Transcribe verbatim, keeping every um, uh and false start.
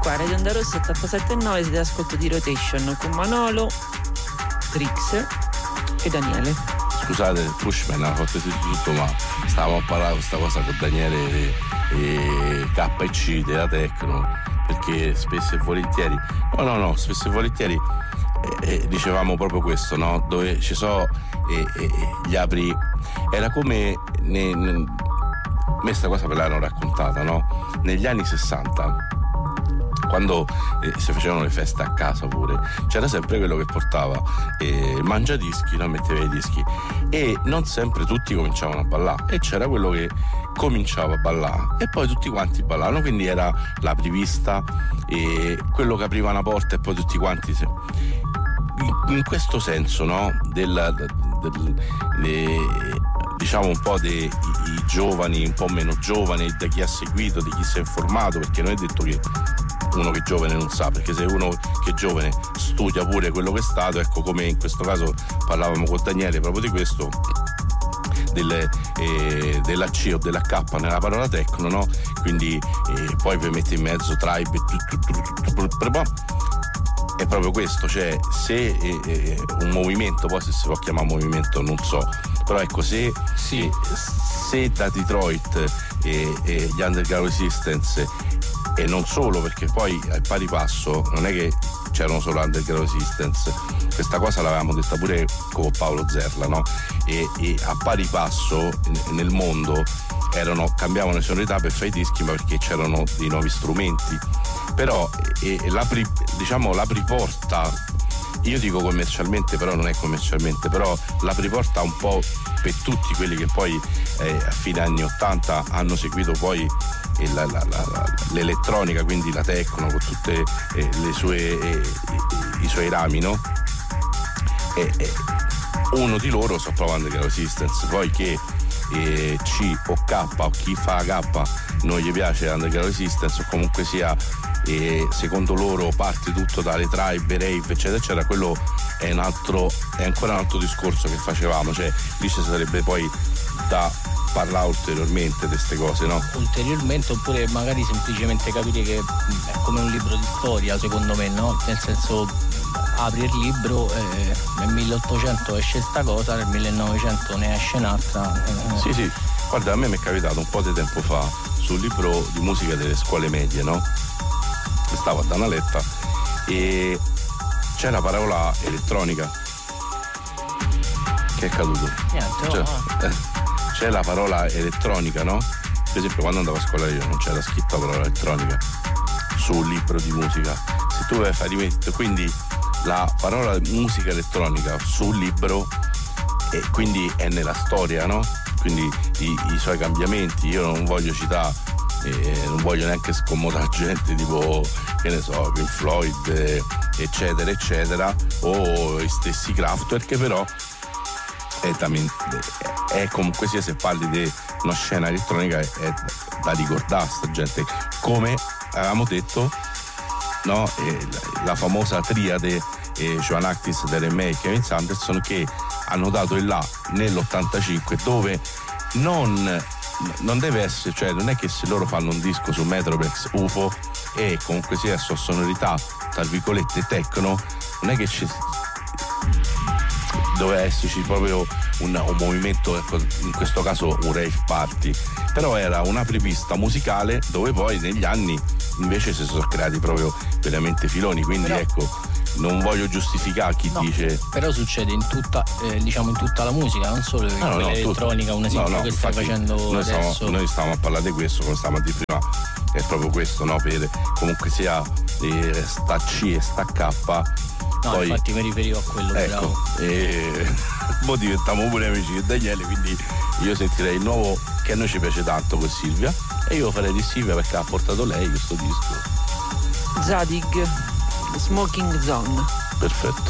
qua, Radio Onda Rossa ottantasette e nove, siete ascolto di Rotation con Manolo, Trix e Daniele. Scusate, Pushman ha fatto tutto, ma stavamo a parlare di questa cosa con Daniele e, e K e C della Tecno, perché spesso e volentieri, no no no, spesso e volentieri eh, eh, dicevamo proprio questo, no? Dove ci sono eh, eh, gli apri, era come ne, ne, a me sta cosa me l'hanno raccontata, no? Negli anni sessanta, quando eh, si facevano le feste a casa pure, c'era sempre quello che portava eh, il mangiadischi, no? Metteva i dischi e non sempre tutti cominciavano a ballare, e c'era quello che cominciava a ballare e poi tutti quanti ballavano, quindi era l'apripista e quello che apriva una porta e poi tutti quanti si... in, in questo senso, no? Del, del, del le, diciamo un po' dei i giovani, un po' meno giovani, da chi ha seguito, di chi si è informato, perché non è detto che uno che è giovane non sa, perché se uno che è giovane studia pure quello che è stato, ecco, come in questo caso parlavamo con Daniele proprio di questo, del, eh, della C o della K nella parola tecno, no? Quindi eh, poi poi metti in mezzo tribe e è proprio questo, cioè se eh, eh, un movimento, poi se si può chiamare movimento non so, però ecco, se, sì. eh, se da Detroit e eh, eh, gli Underground Resistance, e non solo, perché poi al pari passo non è che c'erano solo Underground Resistance, questa cosa l'avevamo detta pure con Paolo Zerla, no? E, e a pari passo nel mondo erano, cambiavano le sonorità per fare i dischi, ma perché c'erano dei nuovi strumenti, però e, e l'apri, diciamo l'apriporta, io dico commercialmente, però non è commercialmente, però l'apriporta un po' per tutti quelli che poi eh, a fine anni ottanta hanno seguito poi eh, la, la, la, la, l'elettronica, quindi la techno con tutte eh, le sue eh, i, i suoi rami, no? E, e uno di loro sto provando che è Resistance, poi che eh, C o K o chi fa K non gli piace Underground Resistance, o comunque sia e secondo loro parte tutto dalle tribe, rave eccetera eccetera, quello è un altro, è ancora un altro discorso che facevamo, cioè lì ci sarebbe poi da parlare ulteriormente di queste cose, no? Ulteriormente, oppure magari semplicemente capire che è come un libro di storia, secondo me, no? Nel senso, apri il libro e nel milleottocento esce sta cosa, nel millenovecento ne esce un'altra. Eh. Sì, sì, guarda, a me mi è capitato un po' di tempo fa sul libro di musica delle scuole medie, no? Stavo a dare una letta e c'è la parola elettronica. Che è caduto? Niente, cioè, no. eh, c'è la parola elettronica, no? Per esempio, quando andavo a scuola io non c'era scritta la parola elettronica sul libro di musica. Se tu vai a fare rimettere, quindi la parola musica elettronica sul libro, e quindi è nella storia, no? Quindi i, i suoi cambiamenti, io non voglio citare, e non voglio neanche scomodare gente tipo, che ne so, Pink Floyd eh, eccetera eccetera, o i stessi Kraftwerk, che però è, è comunque sia, se parli di una scena elettronica è, è da ricordare sta gente, come avevamo detto, no? E la famosa triade eh, Joan Actis, Darren May e Kevin Sanderson, che hanno dato il là nell'ottantacinque, dove non non deve essere, cioè non è che se loro fanno un disco su Metroplex U F O e comunque sia sua sonorità tra virgolette techno, non è che ci doveva esserci proprio un, un movimento, ecco, in questo caso un rave party, però era un'apripista musicale dove poi negli anni invece si sono creati proprio veramente filoni, quindi però, ecco, non voglio giustificare chi no, dice, però succede in tutta eh, diciamo in tutta la musica, non solo in no, no, elettronica, un esempio no, no, che stai facendo noi adesso. Stiamo, noi stiamo a parlare di questo, come stavamo a dire prima, è proprio questo, no? Per comunque sia eh, sta C e sta K. No, poi, infatti mi riferivo a quello, ecco, e poi diventiamo pure amici di Daniele, quindi io sentirei il nuovo che a noi ci piace tanto con Silvia, e io farei di Silvia perché ha portato lei questo disco. Zadig, Smoking Zone. Perfetto.